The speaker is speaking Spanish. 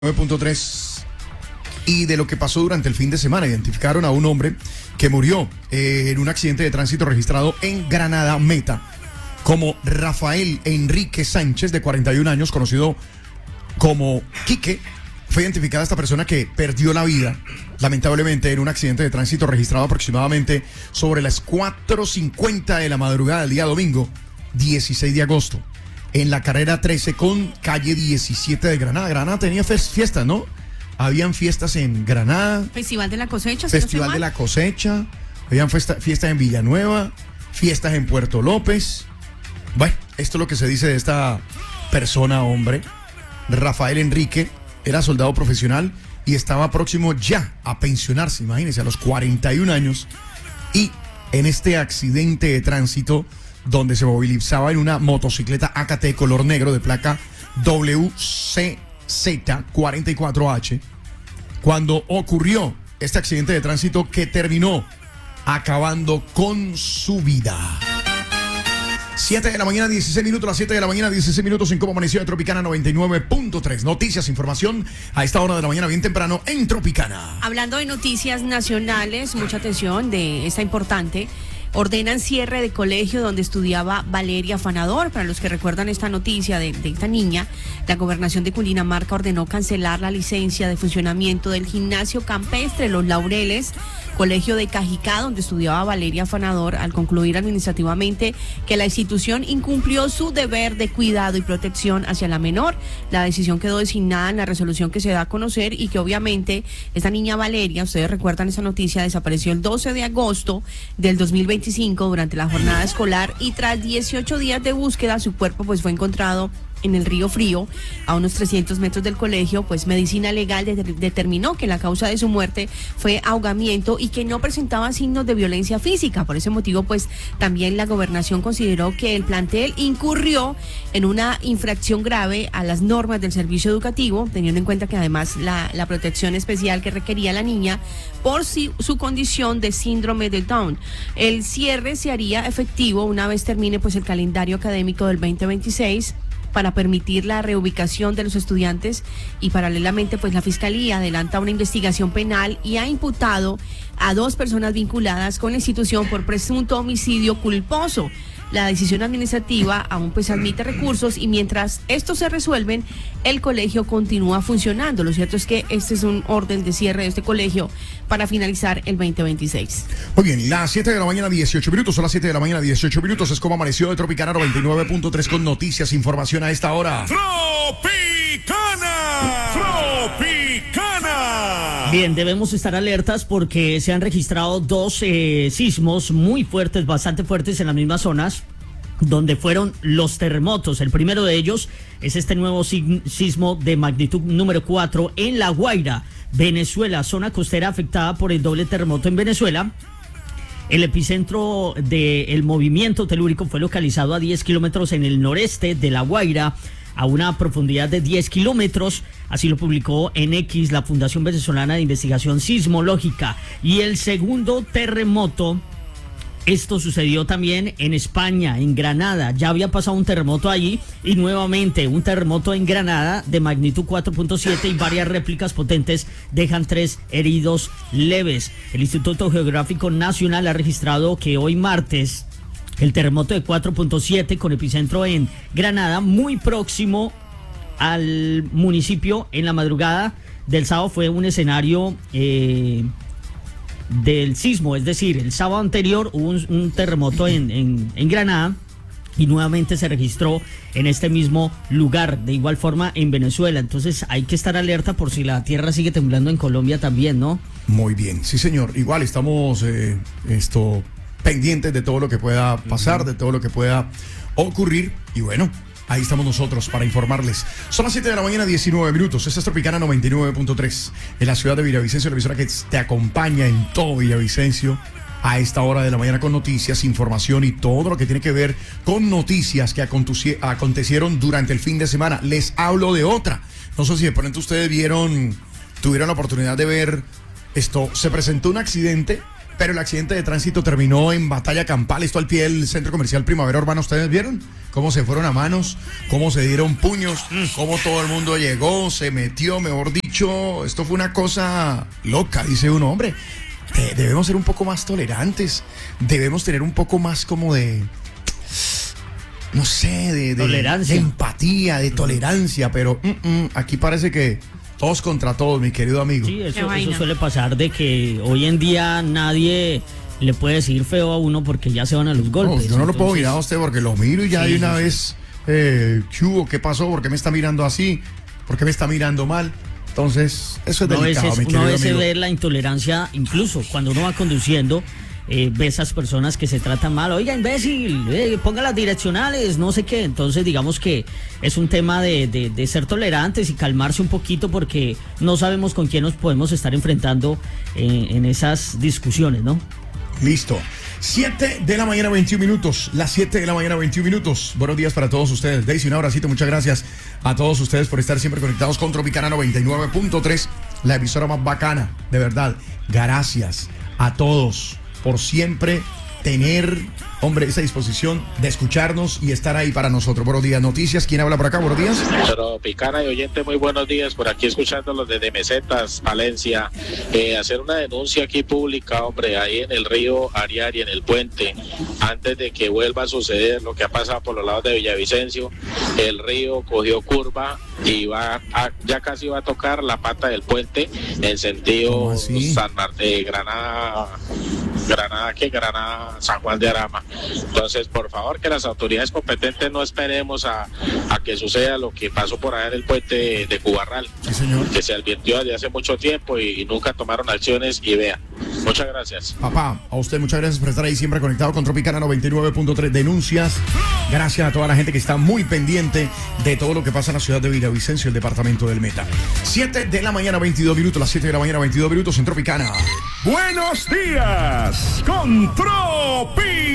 9.3 y de lo que pasó durante el fin de semana. Identificaron a un hombre que murió en un accidente de tránsito registrado en Granada Meta como Rafael Enrique Sánchez, de 41 años, conocido como Quique. Fue identificada esta persona que perdió la vida, lamentablemente, en un accidente de tránsito registrado aproximadamente sobre las 4:50 de la madrugada del día domingo, 16 de agosto. En la carrera 13 con calle 17 de Granada. Granada tenía fiestas, ¿no? Habían fiestas en Granada. Festival de la Cosecha. Festival de la Cosecha. Habían fiestas en Villanueva, fiestas en Puerto López. Bueno, esto es lo que se dice de esta persona, hombre. Rafael Enrique era soldado profesional y estaba próximo ya a pensionarse, imagínense, a los 41 años. Y en este accidente de tránsito, donde se movilizaba en una motocicleta AKT color negro de placa WCZ44H, cuando ocurrió este accidente de tránsito que terminó acabando con su vida. 7 de la mañana, 16 minutos, las 7 de la mañana, 16 minutos en Cómo Amaneció de Tropicana 99.3. Noticias, información a esta hora de la mañana, bien temprano, en Tropicana. Hablando de noticias nacionales, mucha atención de esta importante. Ordenan cierre de colegio donde estudiaba Valeria Fanador. Para los que recuerdan esta noticia de esta niña, la gobernación de Cundinamarca ordenó cancelar la licencia de funcionamiento del gimnasio campestre Los Laureles, colegio de Cajicá, donde estudiaba Valeria Fanador, al concluir administrativamente que la institución incumplió su deber de cuidado y protección hacia la menor. La decisión quedó designada en la resolución que se da a conocer y que obviamente esta niña Valeria, ustedes recuerdan esa noticia, desapareció el 12 de agosto del 2025 durante la jornada escolar y tras 18 días de búsqueda su cuerpo pues fue encontrado en el Río Frío, a unos 300 metros del colegio. Pues medicina legal determinó que la causa de su muerte fue ahogamiento y que no presentaba signos de violencia física. Por ese motivo, pues también la gobernación consideró que el plantel incurrió en una infracción grave a las normas del servicio educativo, teniendo en cuenta que además la protección especial que requería la niña por su condición de síndrome de Down. El cierre se haría efectivo una vez termine pues el calendario académico del 2026, para permitir la reubicación de los estudiantes, y paralelamente pues la Fiscalía adelanta una investigación penal y ha imputado a 2 personas vinculadas con la institución por presunto homicidio culposo. La decisión administrativa aún pues admite recursos y mientras estos se resuelven, el colegio continúa funcionando. Lo cierto es que este es un orden de cierre de este colegio para finalizar el 2026. Muy bien, las 7 de la mañana, 18 minutos, son las 7 de la mañana, 18 minutos, es Como Amaneció de Tropicana 99.3 con noticias, información a esta hora. ¡Tropicana! ¡Tropicana! Bien, debemos estar alertas porque se han registrado 2 sismos muy fuertes, bastante fuertes en las mismas zonas donde fueron los terremotos. El primero de ellos es este nuevo sismo de magnitud número 4 en La Guaira, Venezuela, zona costera afectada por el doble terremoto en Venezuela. El epicentro del movimiento telúrico fue localizado a 10 kilómetros en el noreste de La Guaira, a una profundidad de 10 kilómetros, así lo publicó en X la Fundación Venezolana de Investigación Sismológica. Y el segundo terremoto, esto sucedió también en España, en Granada. Ya había pasado un terremoto allí y nuevamente un terremoto en Granada de magnitud 4.7 y varias réplicas potentes dejan 3 heridos leves. El Instituto Geográfico Nacional ha registrado que hoy martes el terremoto de 4.7 con epicentro en Granada, muy próximo al municipio. En la madrugada del sábado fue un escenario del sismo, es decir, el sábado anterior hubo un terremoto en Granada y nuevamente se registró en este mismo lugar, de igual forma en Venezuela. Entonces hay que estar alerta por si la tierra sigue temblando en Colombia también, ¿no? Muy bien, sí señor, igual estamos pendientes de todo lo que pueda pasar, de todo lo que pueda ocurrir y bueno, ahí estamos nosotros para informarles. Son las 7 de la mañana, 19 minutos. Esta es Tropicana 99.3 en la ciudad de Villavicencio, la emisora que te acompaña en todo Villavicencio a esta hora de la mañana con noticias, información y todo lo que tiene que ver con noticias que acontecieron durante el fin de semana. Les hablo de otra. No sé si de pronto ustedes tuvieron la oportunidad de ver esto. Se presentó un accidente, Pero el accidente de tránsito terminó en batalla campal, esto al pie del Centro Comercial Primavera Urbana. ¿Ustedes vieron cómo se fueron a manos? ¿Cómo se dieron puños? ¿Cómo todo el mundo llegó, se metió? Mejor dicho, esto fue una cosa loca, dice uno. Hombre, debemos ser un poco más tolerantes. Debemos tener un poco más como de... no sé, de tolerancia, de empatía, de tolerancia, pero aquí parece que todos contra todos, mi querido amigo. Sí, eso suele pasar, de que hoy en día nadie le puede decir feo a uno porque ya se van a los golpes. No, yo no lo puedo mirar a usted porque lo miro y ya de una vez, ¿qué hubo? ¿Qué pasó? ¿Por qué me está mirando así? ¿Por qué me está mirando mal? Entonces, eso es delicado, mi querido amigo. Uno a veces ve la intolerancia, incluso cuando uno va conduciendo, ve esas personas que se tratan mal. Oiga, imbécil, ponga las direccionales, no sé qué. Entonces, digamos que es un tema de ser tolerantes y calmarse un poquito, porque no sabemos con quién nos podemos estar enfrentando en esas discusiones, ¿no? Listo. 7 de la mañana, 21 minutos. Las 7 de la mañana, 21 minutos. Buenos días para todos ustedes. Daisy, un abracito. Muchas gracias a todos ustedes por estar siempre conectados con Tropicana 99.3, la emisora más bacana. De verdad, gracias a todos por siempre tener, hombre, esa disposición de escucharnos y estar ahí para nosotros. Buenos días, noticias. ¿Quién habla por acá? Buenos días. Tropicana y oyente, muy buenos días. Por aquí escuchándolos desde Mesetas, Valencia. Hacer una denuncia aquí pública, hombre, ahí en el río Ariari, en el puente, antes de que vuelva a suceder lo que ha pasado por los lados de Villavicencio. El río cogió curva y ya casi va a tocar la pata del puente en sentido San Martín, Granada, San Juan de Arama. Entonces, por favor, que las autoridades competentes no esperemos a que suceda lo que pasó por allá en el puente de Cubarral, sí, señor, que se advirtió desde hace mucho tiempo y nunca tomaron acciones, y vean. Muchas gracias. Papá, a usted muchas gracias por estar ahí siempre conectado con Tropicana 99.3 Denuncias. Gracias a toda la gente que está muy pendiente de todo lo que pasa en la ciudad de Villavicencio, el departamento del Meta. 7 de la mañana, 22 minutos, las 7 de la mañana, 22 minutos en Tropicana. Buenos días con Tropi.